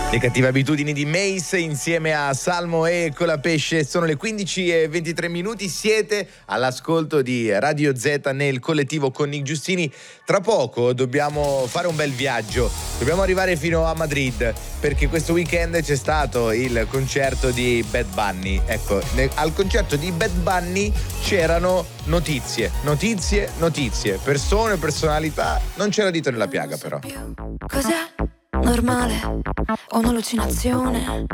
Le cattive abitudini di Mace insieme a Salmo e Colapesce. Sono le 15:23. Siete all'ascolto di Radio Z nel collettivo con Nick Giustini. Tra poco dobbiamo fare un bel viaggio. Dobbiamo arrivare fino a Madrid perché questo weekend c'è stato il concerto di Bad Bunny. Ecco, al concerto di Bad Bunny c'erano notizie, persone, personalità. Non c'era dito nella piaga però. Cos'è? Normale o un'allucinazione?